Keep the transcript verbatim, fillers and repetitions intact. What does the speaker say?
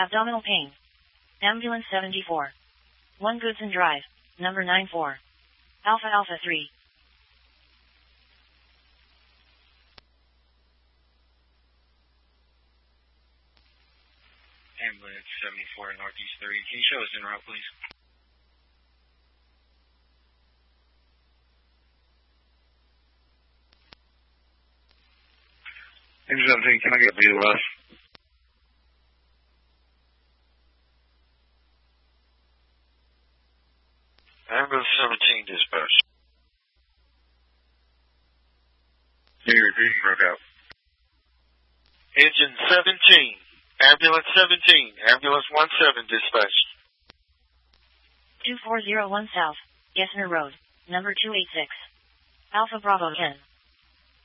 Abdominal pain. Ambulance seventy-four. one Goodson Drive, number nine four. Alpha Alpha three. Ambulance seventy-four, Northeast thirty. Can you show us en route, please? Ambulance seventeen, can I get B O S? Ambulance seventeen, dispatch. Can you repeat? Broke out. Engine seventeen. Ambulance seventeen. Ambulance one seven, dispatch. two four zero one South, Gessner Road, number two eight six. Alpha Bravo ten.